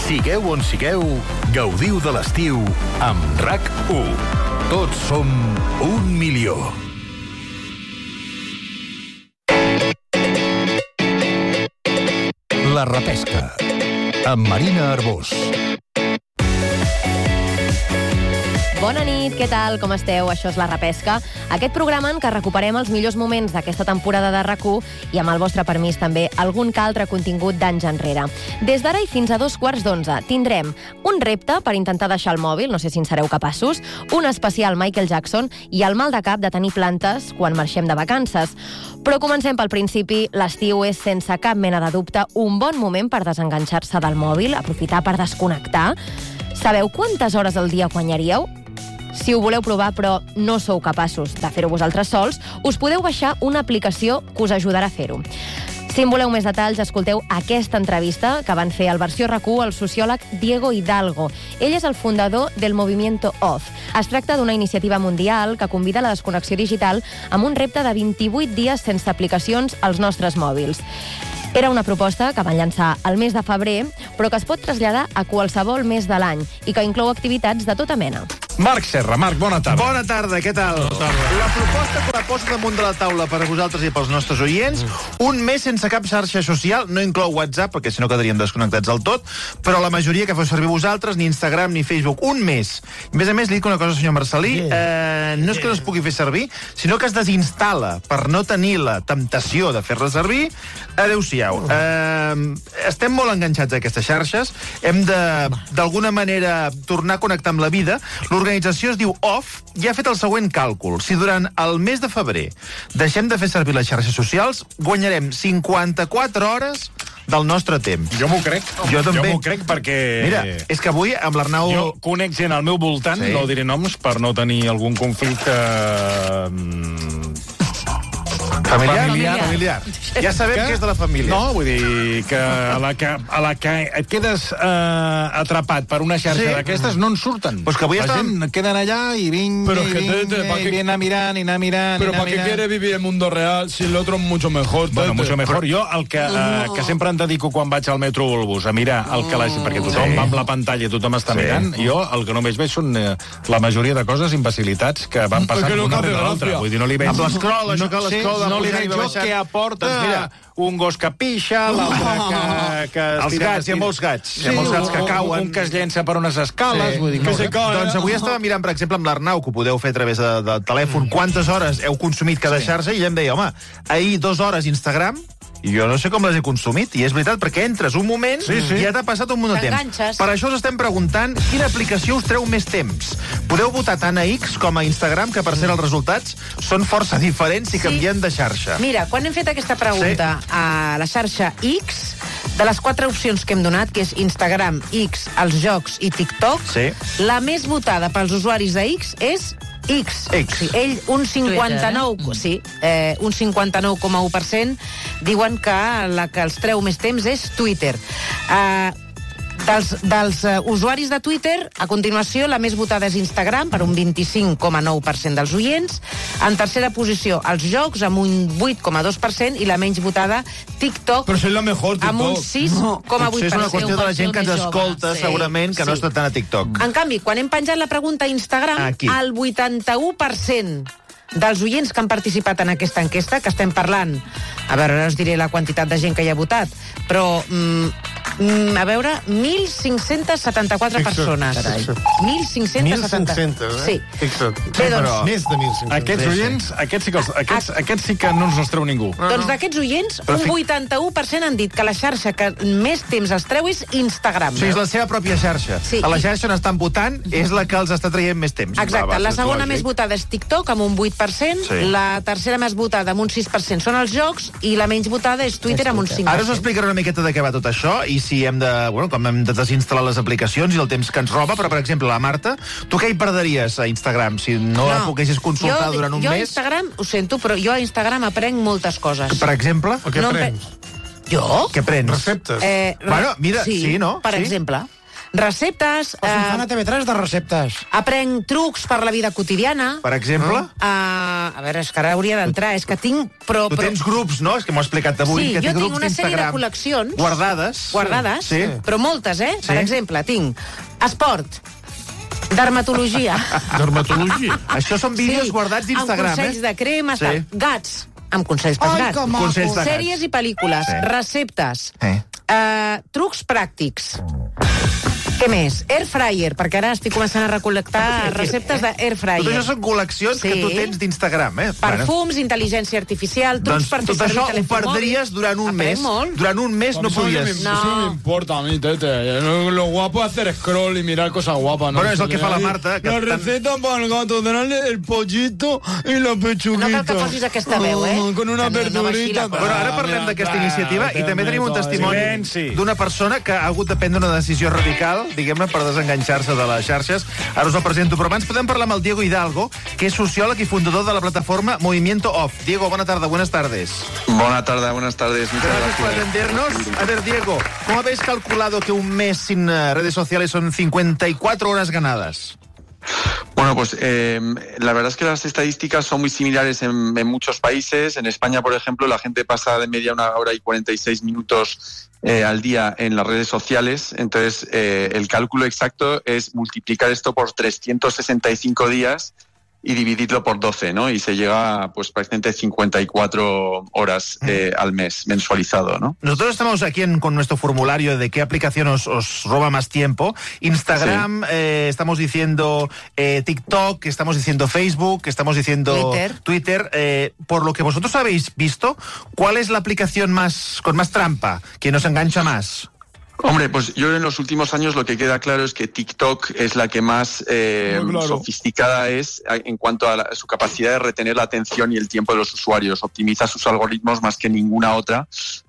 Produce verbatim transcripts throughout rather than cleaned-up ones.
Sigueu on sigueu, gaudiu de l'estiu amb RAC u. Tots som un milió. La repesca, amb Marina Arbós. Bona nit, què tal? Com esteu? Això és La Repesca, aquest programa en què recuperem els millors moments d'aquesta temporada de RAC u i, amb el vostre permís, també algun que altre contingut d'anys enrere. Des d'ara i fins a dos quarts d'onze tindrem un repte per intentar deixar el mòbil, no sé si en sereu capaços, un especial Michael Jackson i el mal de cap de tenir plantes quan marxem de vacances. Però comencem pel principi. L'estiu és, sense cap mena de dubte, un bon moment per desenganxar-se del mòbil, aprofitar per desconnectar. Sabeu quantes hores al dia guanyaríeu? Si ho voleu provar, però no sou capaços de fer-ho vosaltres sols, us podeu baixar una aplicació que us ajudarà a fer-ho. Si en voleu més detalls, escolteu aquesta entrevista que van fer al Versió RAC u el sociòleg Diego Hidalgo. Ell és el fundador del Movimiento Off. Es tracta d'una iniciativa mundial que convida a la desconnexió digital amb un repte de vint-i-vuit dies sense aplicacions als nostres mòbils. Era una proposta que van llançar al mes de febrer, però que es pot traslladar a qualsevol mes de l'any i que inclou activitats de tota mena. Marc Serra. Marc, bona tarda. Bona tarda, què tal? Bona tarda. La proposta que la poso damunt de la taula per a vosaltres i pels nostres oients, un mes sense cap xarxa social, no inclou WhatsApp, perquè si no quedaríem desconnectats del tot, però la majoria que feu servir vosaltres, ni Instagram ni Facebook, un mes. A més a més, li dic una cosa, senyor Marcelí, eh, no és que no es pugui fer servir, sinó que es desinstal·la per no tenir la temptació de fer-la servir. Adéu-siau. Eh, estem molt enganxats a aquestes xarxes, hem de, d'alguna manera, tornar a connectar amb la vida. L'organització es diu Off i ha fet el següent càlcul. Si durant el mes de febrer deixem de fer servir les xarxes socials, guanyarem cinquanta-quatre hores del nostre temps. Jo m'ho crec. Jo també. Jo m'ho crec perquè... Mira, és que avui amb l'Arnau... Jo conec gent al meu voltant, sí. No diré noms per no tenir algun conflicte... Familiar? Familiar. Familiar. Ja sabem que, que és de la família. No, vull dir que a la que, a la que et quedes eh, atrapat per una xarxa Sí. d'aquestes no en surten. Pues que avui la estàvem- gent queden allà i vinga, Pero i es que vinga, te- te- ¿pa' i qué- viene a mirar, i anar mirant, Pero i anar ¿para qué mirant. quiere vivir el mundo real si el otro es mucho mejor? Bueno, Tete? mucho mejor. Jo, el que, eh, que sempre em dedico quan vaig al metro o al bus a mirar el que la gent, perquè tothom Sí. va amb la pantalla i tothom està Sí. mirant, jo el que només veig són eh, la majoria de coses, imbecilitats, que van passant que no d'una cap de rere l'altra. gràcia. Vull dir, no li veig... Amb l'escroll, això que l'escroll va no li pujant veig i va jo baixant. què aporta Doncs mira, un gos que pixa, l'altre que... que Els estira- gats, hi ha molts gats. Hi ha Sí, molts gats que un- cauen. Un que es llença per unes escales. Sí. Vull dir, Que no, se cae. Doncs avui estava mirant, per exemple, amb l'Arnau, que ho podeu fer a través de, de telèfon, quantes hores heu consumit cada xarxa, i ell em deia, home, ahir dues hores Instagram, i jo no sé com les he consumit, i és veritat, perquè entres un moment Sí, sí. i ja t'ha passat un munt de temps. T'enganxes. Per això us estem preguntant quina aplicació us treu més temps. Podeu votar tant a X com a Instagram, que per cert els resultats són força diferents i canvien de xarxa. Mira, quan hem fet aquesta pregunta sí. a la xarxa X, de les quatre opcions que hem donat, que és Instagram, X, els jocs i TikTok, Sí. la més votada pels usuaris de X és X. X. Sí, ell, un cinquanta-nou, sí, eh, un cinquanta-nou coma u per cent diuen que la que els treu més temps és Twitter. Eh, Dels, dels uh, usuaris de Twitter, a continuació, la més votada és Instagram, per un vint-i-cinc coma nou per cent dels oients. En tercera posició, els jocs, amb un vuit coma dos per cent, i la menys votada, TikTok, Pero soy la mejor, TikTok. amb un sis coma vuit Potser és per una cent. qüestió de la gent que ens més jove, escolta, sí. segurament, que no Sí. està tant a TikTok. En canvi, quan hem penjat la pregunta a Instagram, Aquí. el vuitanta-u per cent dels oients que han participat en aquesta enquesta, que estem parlant, a veure, ara us diré la quantitat de gent que hi ha votat, però, mm, mm, a veure, mil cinc-cents setanta-quatre Fixa't, persones. fixa't. mil cinc-cents setanta. mil cinc-cents, eh? Sí. Fixa't. Bé, doncs, Però- Més de mil cinc-cents. Aquests oients, aquests sí que, els, aquests, aquests sí que no ens els treu ningú. doncs d'aquests oients, Però un fi- vuitanta-u per cent han dit que la xarxa que més temps els treu és Instagram. O sigui, és la seva pròpia xarxa. Sí. A la xarxa on estan votant és la que els està traient més temps. Exacte, Va, va, la és segona lògic. més votada és TikTok, amb un vuit per cent, Sí. la tercera més votada, amb un sis per cent, són els jocs, i la menys votada és Twitter, amb un cinc per cent. Ara us explicaré una miqueta de què va tot això i si hem de, bueno, com hem de desinstal·lar les aplicacions i el temps que ens roba, però, per exemple, la Marta, tu què hi perdries a Instagram si no, la poguessis consultar jo, durant un jo mes? a Instagram, ho sento, però jo a Instagram aprenc moltes coses. Per exemple? O què No em prens? Jo? Què prens? Receptes. Eh, Bueno, mira, sí, no? Per Sí. exemple. receptes... Els eh, fan a T V tres de receptes. aprenc trucs per la vida quotidiana. Per exemple? Uh, a veure, és que ara hauria d'entrar. És que tinc... Però, Tu però... tens grups, no? És que m'ho ha explicat avui. Sí, que jo té tinc grups una sèrie de d'Instagram col·leccions... Guardades. Guardades, Sí. però moltes, eh? Sí. Per exemple, tinc esport, dermatologia... Dermatologia. Això són vídeos guardats d'Instagram, amb consells eh? de cremes, Sí. tal. Gats, amb consells pels Ai, gats. que maco. Consells de gats. Sèries i pel·lícules, Sí. receptes, Eh. uh, trucs pràctics. Què més? Air fryer, perquè ara estic començant a recol·lectar receptes d'air fryer. Tot això són col·leccions Sí. que tu tens d'Instagram, eh? Perfums, intel·ligència artificial, trucs Doncs per fer tot servir això ho telèfon perdries mòbil. durant un Aprenc mes. molt. Durant un mes no Eso no me- podies... No. Eso no me importa a mí, Tete. Lo, lo guapo es hacer scroll y mirar cosas guapas. ¿no? Bueno, es lo que fa la Marta, que La tan- receta para el gato, darle el pollito y la pechuguita. No cal que posis aquesta veu, eh? Oh, con una Que no, no baixi la verdurita. cosa. Bueno, ara parlem d'aquesta iniciativa i també tenim un testimoni Silenci. d'una persona que ha hagut de prendre una decisió radical, diguem-ne, per desenganxar-se de les xarxes. Ara us el presento, però abans podem parlar amb el Diego Hidalgo, que és sociòleg i fundador de la plataforma Movimiento Off. Diego, bona tarda, buenas tardes. Buenas tardes, buenas tardes. Muchas Gracias por gracias. atendernos. A ver, Diego, ¿cómo habéis calculado que un mes sin uh, redes sociales son cincuenta y cuatro horas ganadas? Bueno, pues eh, la verdad es que las estadísticas son muy similares en, en muchos países. En España, por ejemplo, la gente pasa de media una hora y cuarenta y seis minutos eh, al día en las redes sociales. Entonces, eh, el cálculo exacto es multiplicar esto por trescientos sesenta y cinco días y dividirlo por doce, ¿no? Y se llega pues prácticamente cincuenta y cuatro horas eh, al mes mensualizado, ¿no? Nosotros estamos aquí en, con nuestro formulario de qué aplicación os, os roba más tiempo. Instagram, sí. eh, estamos diciendo eh, TikTok, estamos diciendo Facebook, estamos diciendo Twitter. Twitter. Eh, por lo que vosotros habéis visto, ¿cuál es la aplicación más con más trampa, que nos engancha más? Hombre, pues yo en los últimos años lo que queda claro es que TikTok es la que más eh, Muy claro. sofisticada es en cuanto a, la, a su capacidad de retener la atención y el tiempo de los usuarios. Optimiza sus algoritmos más que ninguna otra.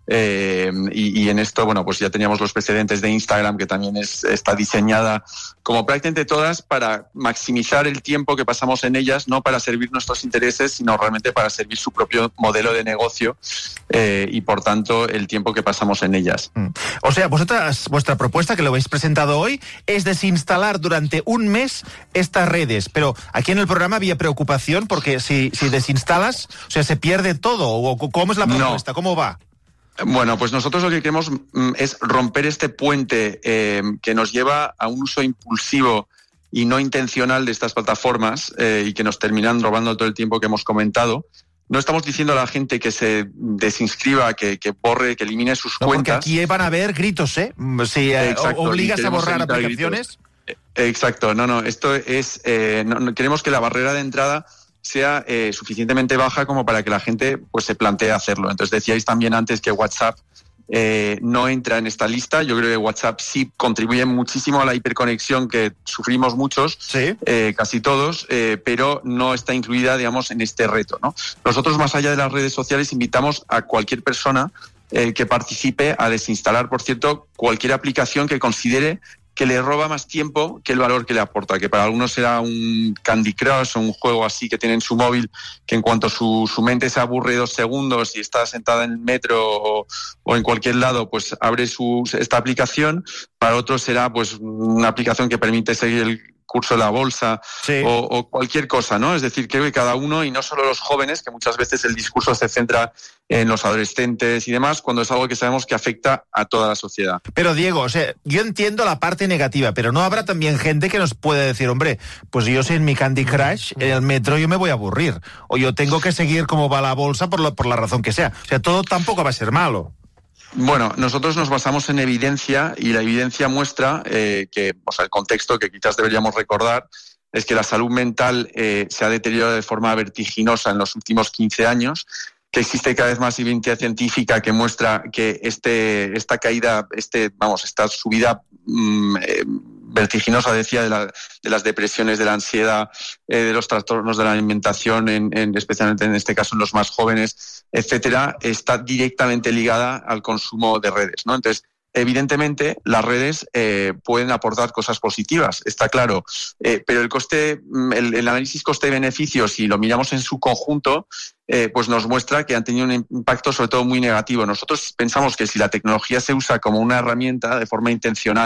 Eh, y, y en esto, bueno, pues ya teníamos los precedentes de Instagram, que también es, está diseñada como prácticamente todas para maximizar el tiempo que pasamos en ellas, no para servir nuestros intereses, sino realmente para servir su propio modelo de negocio eh, y, por tanto, el tiempo que pasamos en ellas. Mm. O sea, vosotras, vuestra propuesta, que lo habéis presentado hoy, es desinstalar durante un mes estas redes. Pero aquí en el programa había preocupación porque si, si desinstalas, o sea, se pierde todo. ¿O cómo es la propuesta? No. ¿Cómo va? Bueno, pues nosotros lo que queremos mm, es romper este puente eh, que nos lleva a un uso impulsivo y no intencional de estas plataformas eh, y que nos terminan robando todo el tiempo que hemos comentado. No estamos diciendo a la gente que se desinscriba, que, que borre, que elimine sus No, porque cuentas. aquí van a haber gritos, ¿eh? Si eh, Exacto, obligas y a queremos borrar evitar aplicaciones... gritos. Exacto, no, no, esto es... Eh, no, no, queremos que la barrera de entrada sea eh, suficientemente baja como para que la gente pues se plantee hacerlo. Entonces decíais también antes que WhatsApp eh, no entra en esta lista. Yo creo que WhatsApp sí contribuye muchísimo a la hiperconexión que sufrimos muchos, Sí. eh, casi todos, eh, pero no está incluida, digamos, en este reto, ¿no? Nosotros, más allá de las redes sociales, invitamos a cualquier persona eh, que participe a desinstalar, por cierto, cualquier aplicación que considere que le roba más tiempo que el valor que le aporta, que para algunos será un Candy Crush o un juego así que tiene en su móvil, que en cuanto su, su mente se aburre dos segundos y está sentada en el metro o, o en cualquier lado, pues abre su, esta aplicación. Para otros será pues una aplicación que permite seguir el curso de la bolsa, Sí. o, o cualquier cosa, ¿no? Es decir, creo que cada uno, y no solo los jóvenes, que muchas veces el discurso se centra en los adolescentes y demás, cuando es algo que sabemos que afecta a toda la sociedad. Pero Diego, o sea, yo entiendo la parte negativa, pero ¿no habrá también gente que nos puede decir, hombre, pues yo sé en mi Candy Crush, en el metro yo me voy a aburrir, o yo tengo que seguir como va la bolsa por, lo, por la razón que sea? O sea, todo tampoco va a ser malo. Bueno, nosotros nos basamos en evidencia y la evidencia muestra eh, que, o sea, el contexto que quizás deberíamos recordar es que la salud mental eh, se ha deteriorado de forma vertiginosa en los últimos quince años, que existe cada vez más evidencia científica que muestra que este, esta caída, este, vamos, esta subida mmm, eh, vertiginosa, decía, de, la, de las depresiones, de la ansiedad, eh, de los trastornos de la alimentación, en, en, especialmente en este caso en los más jóvenes, etcétera, está directamente ligada al consumo de redes, ¿no? Entonces, evidentemente, las redes eh, pueden aportar cosas positivas, está claro, eh, pero el coste, el, el análisis coste-beneficio, si lo miramos en su conjunto, eh, pues nos muestra que han tenido un impacto sobre todo muy negativo. Nosotros pensamos que si la tecnología se usa como una herramienta de forma intencional,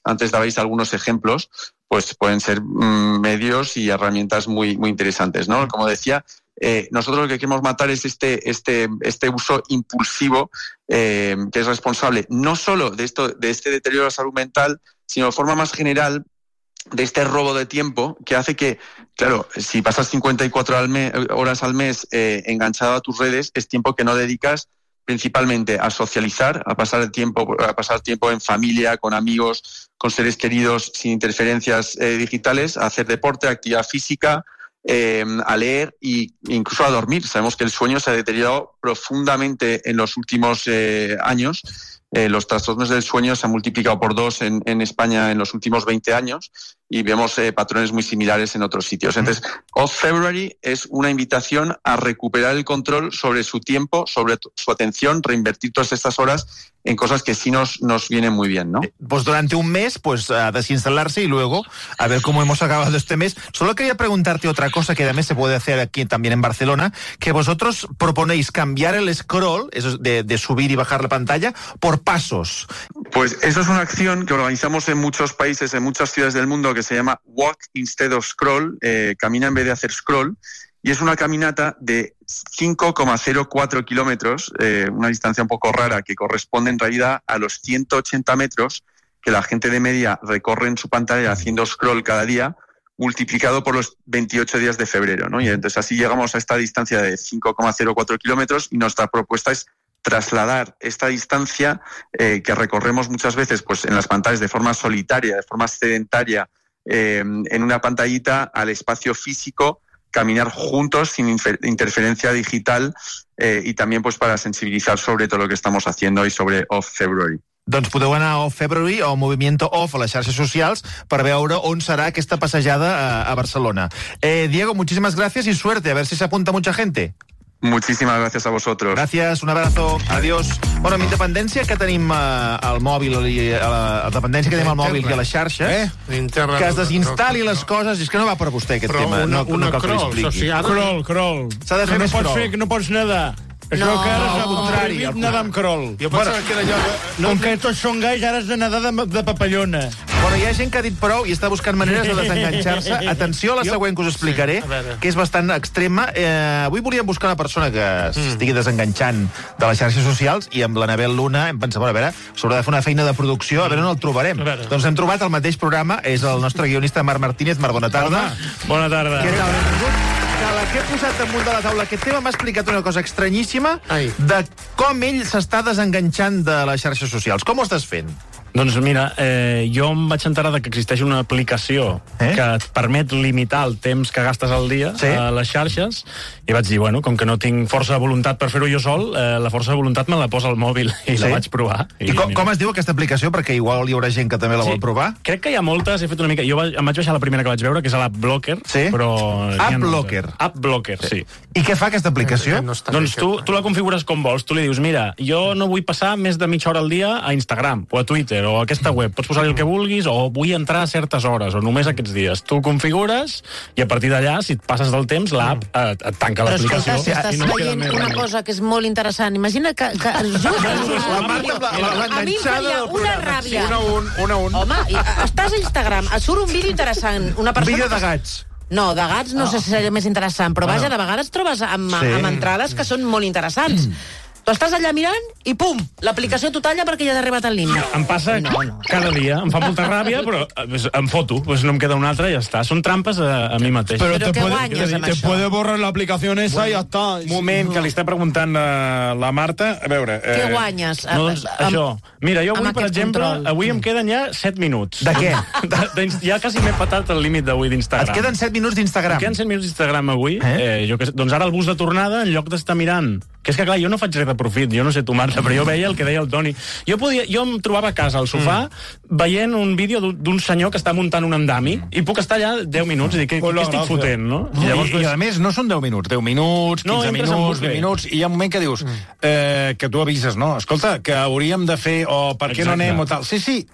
antes dabais algunos ejemplos, pues pueden ser mmm, medios y herramientas muy, muy interesantes, ¿no? Como decía, eh, nosotros lo que queremos matar es este, este, este uso impulsivo eh, que es responsable no solo de, esto, de este deterioro de la salud mental, sino de forma más general de este robo de tiempo que hace que, claro, si pasas cincuenta y cuatro al mes, horas al mes eh, enganchado a tus redes, es tiempo que no dedicas principalmente a socializar, a pasar tiempo, a pasar tiempo en familia, con amigos, con seres queridos, sin interferencias eh, digitales, a hacer deporte, actividad física, eh, a leer e incluso a dormir. Sabemos que el sueño se ha deteriorado profundamente en los últimos eh, años. Eh, los trastornos del sueño se han multiplicado por dos en, en España en los últimos veinte años y vemos eh, patrones muy similares en otros sitios. Entonces, Off February es una invitación a recuperar el control sobre su tiempo, sobre su atención, reinvertir todas estas horas en cosas que sí nos, nos vienen muy bien, ¿no? Pues durante un mes, pues a desinstalarse y luego a ver cómo hemos acabado este mes. Solo quería preguntarte otra cosa que además se puede hacer aquí también en Barcelona, que vosotros proponéis cambiar el scroll, eso de, de subir y bajar la pantalla, por pasos. Pues eso es una acción que organizamos en muchos países, en muchas ciudades del mundo, que se llama Walk Instead of Scroll, eh, camina en vez de hacer scroll, y es una caminata de cinco coma cero cuatro kilómetros, eh, una distancia un poco rara que corresponde en realidad a los ciento ochenta metros que la gente de media recorre en su pantalla haciendo scroll cada día, multiplicado por los veintiocho días de febrero, ¿no? Y entonces así llegamos a esta distancia de cinco coma cero cuatro kilómetros y nuestra propuesta es trasladar esta distancia eh, que recorremos muchas veces pues, en las pantallas de forma solitaria, de forma sedentaria, eh, en una pantallita al espacio físico, caminar juntos sin interferencia digital eh, i també pues, para sensibilitzar sobre tot el que estamos haciendo y sobre Off February. Doncs podeu anar a Off February o Movimiento Off a les xarxes socials per veure on serà aquesta passejada a, a Barcelona. Eh, Diego, muchísimas gracias y suerte. A ver si se apunta mucha gente. Muchísimas gracias a vosotros. Gracias, un abrazo, adiós. Bueno, amb independència que tenim uh, al mòbil, i, a la, a la dependència que tenim al mòbil i a les xarxes, eh? que es desinstal·li les coses, és que no va per vostè aquest Però tema. Una, no, una no cal que crawl, l'expliqui. crawl, crawl. S'ha de fer no més pots crawl. fer, no pots nedar. Això No, que ara és al el contrari, contrari. al Nedar amb crawl. Jo pensava que era allò... No, com que tots són gais, ara has de nedar de, de papallona. Bueno, hi ha gent que ha dit prou i està buscant maneres de desenganxar-se. Atenció a la següent que us explicaré, Sí, que és bastant extrema. Eh, avui volíem buscar una persona que s'estigui desenganxant de les xarxes socials i amb l'Anabel Luna hem pensat, bueno, a veure, s'haurà de fer una feina de producció, a veure on el trobarem. Doncs hem trobat el mateix programa, és el nostre guionista Marc Martínez. Marc, bona tarda. Bona tarda. Què tal? Benvingut. Que la que he posat damunt de la taula aquest tema m'ha explicat una cosa estranyíssima Ai. de com ell s'està desenganxant de les xarxes socials. Com ho estàs fent? Doncs mira, eh, jo em vaig enterar de que existeix una aplicació Eh? que et permet limitar el temps que gastes al dia Sí. a les xarxes i vaig dir, bueno, com que no tinc força de voluntat per fer-ho jo sol, eh, la força de voluntat me la posa al mòbil i Sí? la vaig provar. I com, com es diu aquesta aplicació? Perquè igual hi haurà gent que també la Sí. vol provar. Crec que hi ha moltes, he fet una mica... Jo vaig, em vaig baixar la primera que vaig veure, que és l'App Blocker, Sí? però... n'hi ha App moltes. Blocker. App Blocker, sí. I què fa aquesta aplicació? No està Doncs bé, tu, aquest- tu la configures com vols. Tu li dius, mira, jo no vull passar més de mitja hora al dia a Instagram, o a Twitter, o a aquesta web. Pots posar-hi el que vulguis, o vull entrar a certes hores, o només aquests dies. Tu configures, i a partir d'allà, si et passes del temps, l'app et, et tanca Però l'aplicació. escolta, si estàs i no et queda veient més una remei. cosa que és molt interessant, imagina que... que just, La Marta amb la- la- a mi em l'enganxada faria del una programa. ràbia. Un a un, un a un. Home, i, a- estàs a Instagram, et surt un vídeo interessant, una Un persona... vídeo de gats. No, de gats no, no sé si seria més interessant, però vaja, de vegades trobes amb, Sí. amb entrades que són molt interessants. Tu estàs allà mirant i pum, l'aplicació t'ho talla perquè ja has arribat al límit. Em passa No, no. cada dia, em fa molta ràbia, però eh, em foto, pues no em queda una altra i ja està. Són trampes a, a mi mateix. Però te què puede, guanyes amb te això? puede borrar la aplicación esa y ya está. Un moment, que li està preguntant a la Marta. A veure... Què eh, guanyes? No, doncs, Amb- això. Mira, jo avui, amb per aquest exemple, control. avui em queden ja set minuts. De què? De, de, ja quasi m'he patat el límit d'avui d'Instagram. Et queden set minuts d'Instagram. Em queden set minuts d'Instagram avui. Eh? Eh? Jo que, sé- doncs ara el bus de tornada, en lloc d'estar mirant... Que és que, clar, jo no faig res de profit, jo no sé tu, Marta, però jo veia el que deia el Toni. Jo, podia, jo em trobava a casa, al sofà, mm. veient un vídeo d'un- d'un senyor que està muntant un andami, i puc estar allà deu minuts i dir, què, Pues què la estic gràcia. fotent, no? I, llavors, I, a més, no són deu minuts, deu minuts, No, quinze entres en minuts, bucle. vint minuts, i hi ha un moment que dius, eh, que tu avises, no? Escolta, que hauríem de fer, o per què no Exacte. anem, o tal. Sí, sí,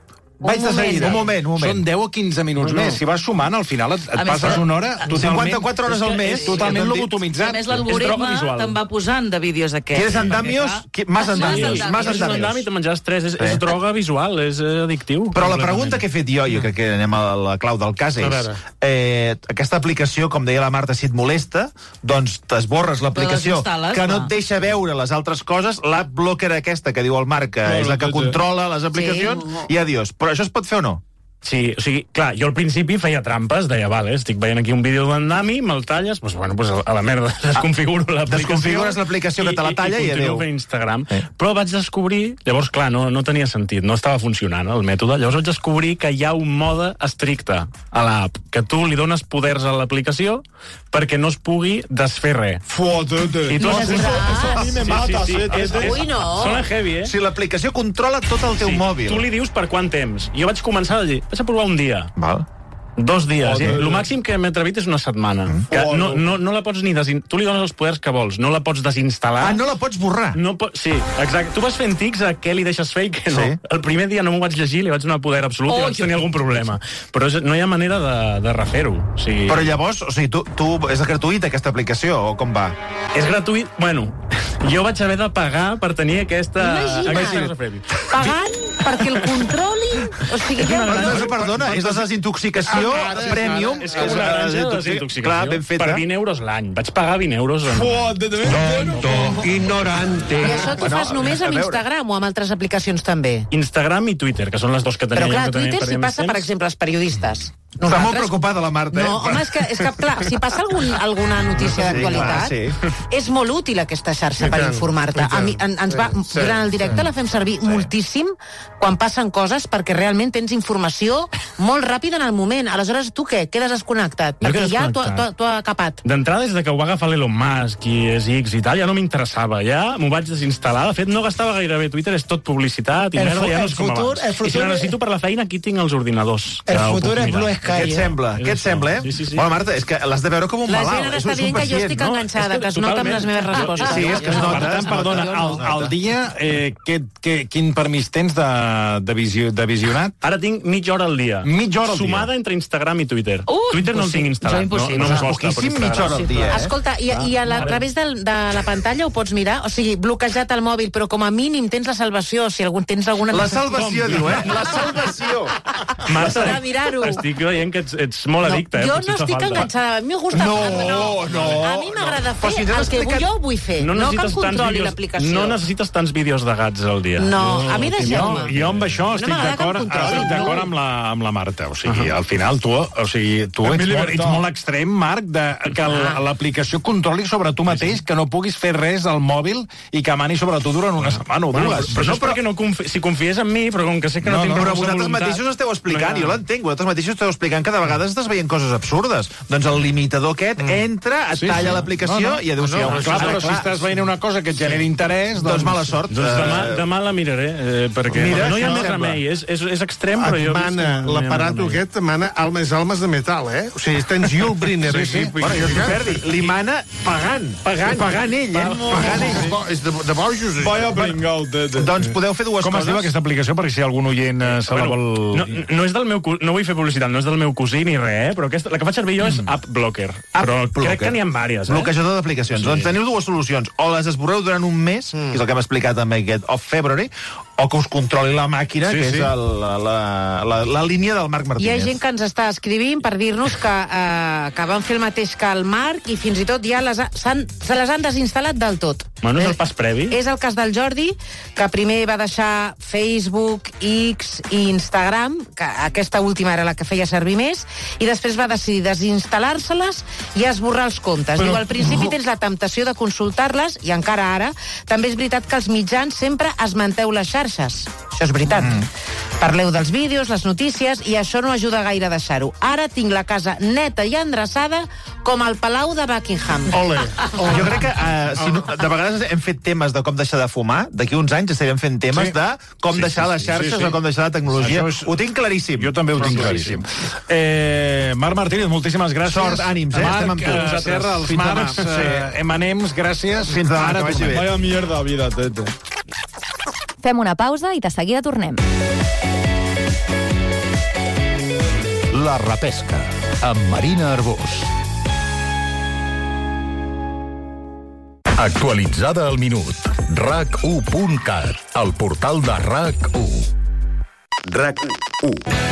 Vaig de moment. seguida. Un moment, un moment. Són deu o quinze minuts més. Si vas sumant, al final et, et més, passes una hora totalment... cinquanta-quatre hores al mes. És totalment Ja t'han dit. A lobotomitzat. més, És droga l'algoritme visual. te'n va posant de vídeos aquests. ¿Quieres andamios? Qui- Más andamios. andamios. Más És un andami, andamios. te menjaràs tres. És, és droga visual, és eh, addictiu. Però la completament. pregunta que he fet jo, jo crec que anem a la clau del cas, A és... veure. Eh, aquesta aplicació, com deia la Marta, si et molesta, doncs t'esborres l'aplicació, Te desinstal·les, que no va. et deixa veure les altres coses, l'app blocker aquesta que diu el Marc, que No, és la que no, no. controla les aplicacions, i adiós. Però això es pot fer o no? Sí, o sigui, clar, jo al principi feia trampes, deia, vale, estic veient aquí un vídeo d'andami, me'l talles, doncs, bueno, pues a la merda, desconfiguro l'aplicació. Desconfigures l'aplicació que te la talla i, i, i continuo adéu. fent Instagram. Sí. Però vaig descobrir, llavors, clar, no, no tenia sentit, no estava funcionant el mètode, llavors vaig descobrir que hi ha un mode estricte a l'app, que tu li dones poders a l'aplicació perquè no es pugui desfer res. Foto-te. I tu No, has- eso, eso a mí me mata, sí, és, és, Ui, no. Sona heavy, eh? Si l'aplicació controla tot el teu Sí. mòbil. Tu li dius per quant temps. Jo vaig començar a dir, vaig a provar un dia. Val. Dos dies. Joder. El màxim que m'he atrevit és una setmana. Que no, no, no la pots ni desin... Tu li dones els poders que vols, no la pots desinstal·lar. Ah, no la pots borrar? No po... Sí, exacte. Tu vas fent tics a què li deixes fer i què no. Sí. El primer dia no m'ho vaig llegir, li vaig donar poder absolut Oh, i vaig tenir algun problema. Però és, no hi ha manera de, de refer-ho. O sigui, Però llavors, o sigui, tu, tu és gratuïta aquesta aplicació, o com va? és gratuït. Bueno, jo vaig haver de pagar per tenir aquesta... Imagina't. aquesta cosa prèvia. Pagant perquè el controli... O sigui, ja... No, no, perdona, és la desintoxicació premium. És com una granja de desintoxicació. Clar, ben feta. Per vint euros l'any. Vaig pagar vint euros. En... Foto-te. ignorante. I això t'ho fas només a amb veure. Instagram o amb altres aplicacions també? Instagram i Twitter, que són les dos que tenim. Però clar, que tenim Twitter per si més passa, per temps. exemple, els periodistes. Està molt preocupada la Marta, eh? No, home, és que, és que clar, si passa algun, alguna notícia Sí, d'actualitat, clar, és molt útil aquesta xarxa per informar-te. A mi, en, ens va, durant el directe la fem servir moltíssim quan passen coses perquè realment tens informació molt ràpida en el moment. Aleshores, tu què? Quedes desconnectat? No Perquè quedes ja t'ho connectat. t'ho ha capat. D'entrada, des de que ho va agafar l'Elon Musk i és X i tal, ja no m'interessava. Ja m'ho vaig desinstal·lar. De fet, no gastava gairebé Twitter, és tot publicitat i El merda, fu- ja no el és com futur- abans. el futur I si la és- necessito per la feina, aquí tinc els ordinadors. El que ho futur puc és mirar. Blue Què et Sky. sembla? És Què et això. sembla, eh? Sí, sí, sí. Bueno, Marta, és que l'has de veure com un La malalt. gent ara És està un dient que jo pacient, estic no? enganxada, És que es nota amb totalment. les meves respostes. Sí, és que es nota. Per tant, es nota. perdona, al, al dia, eh, que, que, quin permís tens de, de, visio, de visionat? Ara tinc mitja hora al dia. Mitja hora al dia. Sumada entre Instagram i Twitter. Uh, Twitter no el tinc instal·lat. jo impossible. No, no És em costa per poquíssim Instagram. mitja hora al dia, eh? Escolta, i, i a, la, a través del, de la pantalla ho pots mirar? O sigui, bloquejat el mòbil, però com a mínim tens la salvació, si algun, tens alguna... La salvació, diu, eh? La salvació. Marta, De mirar-ho. estic veient que ets, ets molt addicte. eh? jo Potser no et fa estic falta. enganxada. A mi me gusta... No, no, no, A mi m'agrada Però fer si t'has el que explicat- jo vull fer, no, que em necessites tants controli vídeos- l'aplicació. No necessites tants vídeos de gats al dia. No, a mi Jo, deixeu-me. jo amb això No estic m'agrada que em d'acord controli, estic d'acord no. amb, la, amb la Marta. O sigui, al final tu, o sigui, tu És ets, mi molt, libertad. ets molt extrem, Marc, de, que el- l'aplicació controli sobre tu mateix, que no puguis fer res al mòbil i que mani sobre tu durant una setmana o Bueno, dues. però, però això és perquè no confi si confies en mi, però com que sé que no, No, tinc no, Però força vosaltres voluntat, mateixos esteu explicant, no hi ha- jo l'entenc, vosaltres mateixos esteu explicant que de vegades estàs veient coses absurdes. Doncs el limitador aquest entra, et Sí, talla sí. l'aplicació No, no. i adéu-siau. No, clar, però si estàs veient una cosa que et genera interès... Doncs mala sort. Doncs demà, Eh, demà la miraré, eh, perquè Mira, no hi ha això més sembla. remei. És, és, és extrem, però jo... he Et vist mana, que no hi ha més l'aparato remei. aquest mana almes almes de metal, eh? O sigui, tens Yul Brynner. Sí, sí. Bueno, jo t'ho perdi. Li mana pagant. Pagant. Pagant ell, eh? Pagant ell. És, bo, és de, de bojos. això. Vaya pringao, tete. Doncs podeu fer dues Com es coses. diu aquesta aplicació, perquè si algun oient eh, se la vol... No, no és del meu cu- no vull fer publicitat, no és del meu cosí ni res, eh? Però aquesta, la que faig servir jo és App Blocker. App però Blocker. crec que n'hi ha diverses, eh? Bloquejador d'aplicacions. Sí. Doncs teniu dues solucions. O les esborreu durant un mes, mm. que és el que hem explicat amb aquest Off February, o que us controli la màquina, Sí, que sí. és el, la, la, la, la línia del Marc Hi Martínez. ha gent que ens està escrivint per dir-nos que, eh, que van fer el mateix que el Marc i fins i tot ja les ha, s'han, se les han desinstal·lat del tot. Bueno, és el pas previ. És el cas del Jordi, que primer va deixar Facebook, X i Instagram, que aquesta última era la que feia servir més, i després va decidir desinstal·lar-se-les i esborrar els comptes. Però... Diu, al principi tens la temptació de consultar-les, i encara ara, també és veritat que els mitjans sempre esmenteu les xarxes. Això és veritat. Mm. Parleu dels vídeos, les notícies, i això no ajuda gaire a deixar-ho. Ara tinc la casa neta i endreçada com el Palau de Buckingham. Ole. Jo crec que uh, si no, de vegades hem fet temes de com deixar de fumar, d'aquí uns anys estarem fent temes Sí. de com Sí, deixar sí, les sí, xarxes sí, sí. o com deixar la tecnologia. Això és- Ho tinc claríssim. Jo també ho tinc claríssim. Eh, Marc Martínez, moltíssimes gràcies. Sort, ànims, eh? Estem amb tu. Marc, eh, Serra, els Fins demà. Marcs, eh, M and M's, gràcies. Fins demà, Ara que vagi tornem. bé. Vaya mierda vida, tete. Fem una pausa i de seguida tornem. La Repesca, amb Marina Arbós. Actualitzada al minut. rac u punt cat, el portal de RAC u. RAC u.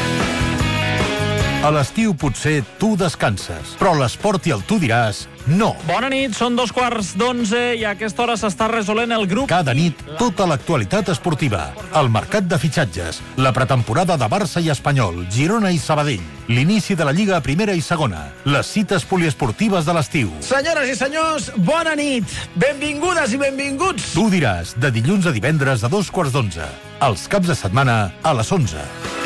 A l'estiu potser tu descanses, però l'esport i el tu diràs no. Bona nit, són dos quarts d'onze i a aquesta hora s'està resolent el grup. Cada nit, tota l'actualitat esportiva. El mercat de fitxatges, la pretemporada de Barça i Espanyol, Girona i Sabadell, l'inici de la Lliga a primera i segona, les cites poliesportives de l'estiu. Senyores i senyors, bona nit. Benvingudes i benvinguts. Tu diràs, de dilluns a divendres a dos quarts d'onze. Els caps de setmana a les onze.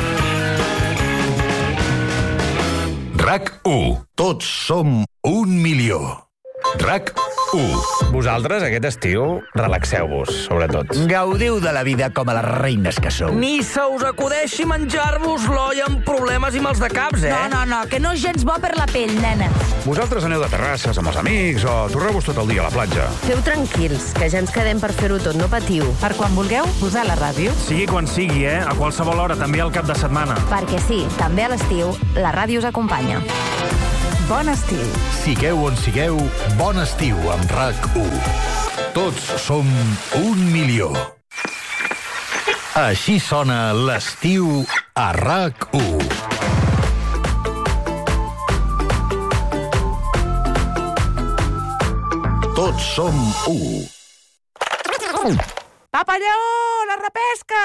RAC u. Tots som un milió. RAC u. Vosaltres, aquest estiu, relaxeu-vos, sobretot. Gaudiu de la vida com a les reines que sou. Ni se us acudeixi menjar-vos l'olla amb problemes i mals de caps, eh? No, no, no, que no és gens bo per la pell, nena. Vosaltres aneu de terrasses amb els amics o torreu-vos tot el dia a la platja. Feu tranquils, que ja ens quedem per fer-ho tot, no patiu. Per quan vulgueu, posar la ràdio. Sigui quan sigui, eh? A qualsevol hora, també al cap de setmana. Perquè sí, també a l'estiu, la ràdio us acompanya. Bon estiu. Sigueu on sigueu, bon estiu amb RAC u. Tots som un milió. Així sona l'estiu a RAC u. Tots som u. Papa Lleó, la repesca!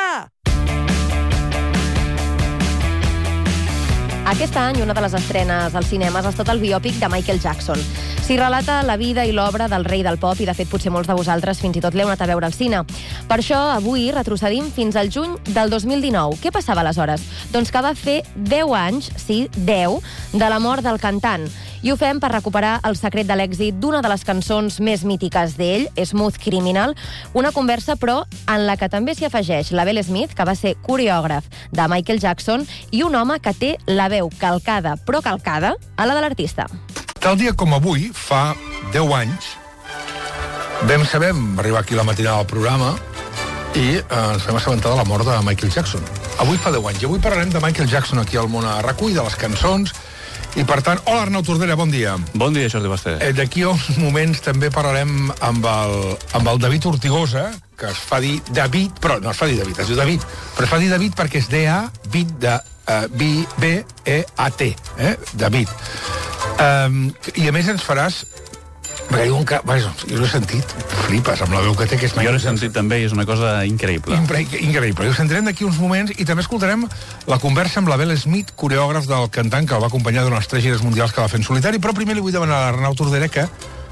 Aquest any, una de les estrenes als cinemes ha estat el biòpic de Michael Jackson. S'hi relata la vida i l'obra del rei del pop i, de fet, potser molts de vosaltres fins i tot l'heu anat a veure al cine. Per això, avui retrocedim fins al juny del dos mil dinou. Què passava aleshores? Doncs que va fer deu anys, sí, deu, de la mort del cantant. I ho fem per recuperar el secret de l'èxit d'una de les cançons més mítiques d'ell, Smooth Criminal, una conversa, però, en la que també s'hi afegeix la Belle Smith, que va ser coreògraf de Michael Jackson, i un home que té la veu calcada, però calcada, a la de l'artista. Tal dia com avui, fa deu anys, vam saber, vam arribar aquí a la matinada del programa, i eh, ens vam assabentar de la mort de Michael Jackson. Avui fa deu anys, i avui parlarem de Michael Jackson aquí al món a RAC u i de les cançons. I, per tant, hola, Arnau Tordera, bon dia. Bon dia, Jordi Basté. Eh, D'aquí a uns moments també parlarem amb el, amb el David Ortigosa, que es fa dir David, però no es fa dir David, es diu David, però es fa dir David perquè és D A, Bit de uh, B E A T, eh? David. Um, I a més ens faràs... Perquè diuen que... Bueno, jo l'he sentit, flipes amb la veu que té, que és... Jo l'he sentit també i és una cosa increïble. Impre increïble. I ho sentirem d'aquí uns moments i també escoltarem la conversa amb la Belle Smith, coreògraf del cantant que el va acompanyar durant les tres gires mundials que va fer en solitari, però primer li vull demanar a l'Arnau Tordera que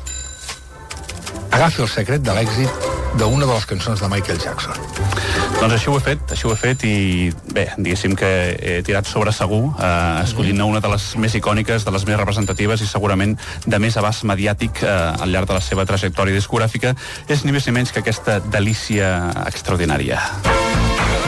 agafi el secret de l'èxit d'una de les cançons de Michael Jackson. Doncs així ho he fet, així ho he fet i bé, diguéssim que he tirat sobre segur, eh, escollint una de les més icòniques, de les més representatives i segurament de més abast mediàtic eh, al llarg de la seva trajectòria discogràfica, és ni més ni menys que aquesta delícia extraordinària.